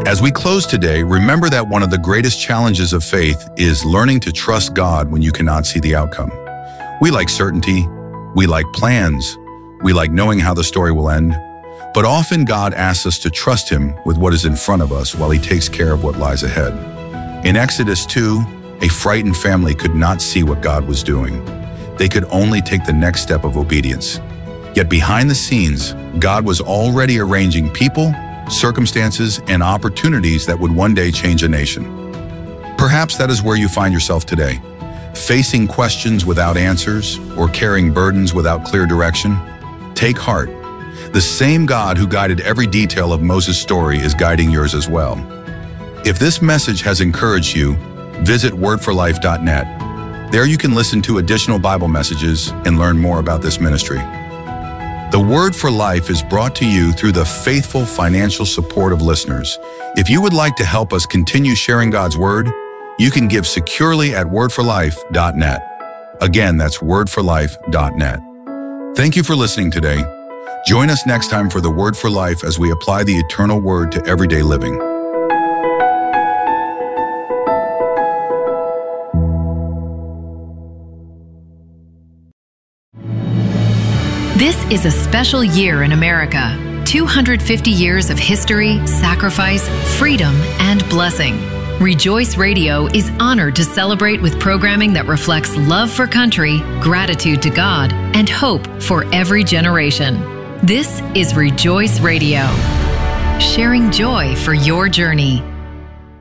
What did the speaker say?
As we close today, remember that one of the greatest challenges of faith is learning to trust God when you cannot see the outcome. We like certainty, we like plans, we like knowing how the story will end, but often God asks us to trust Him with what is in front of us while He takes care of what lies ahead. In Exodus 2, a frightened family could not see what God was doing. They could only take the next step of obedience. Yet behind the scenes, God was already arranging people, circumstances, and opportunities that would one day change a nation. Perhaps that is where you find yourself today, facing questions without answers or carrying burdens without clear direction. Take heart. The same God who guided every detail of Moses' story is guiding yours as well. If this message has encouraged you, visit wordforlife.net. There you can listen to additional Bible messages and learn more about this ministry. The Word for Life is brought to you through the faithful financial support of listeners. If you would like to help us continue sharing God's Word, you can give securely at wordforlife.net. Again, that's wordforlife.net. Thank you for listening today. Join us next time for the Word for Life as we apply the eternal Word to everyday living. This is a special year in America. 250 years of history, sacrifice, freedom, and blessing. Rejoice Radio is honored to celebrate with programming that reflects love for country, gratitude to God, and hope for every generation. This is Rejoice Radio, sharing joy for your journey.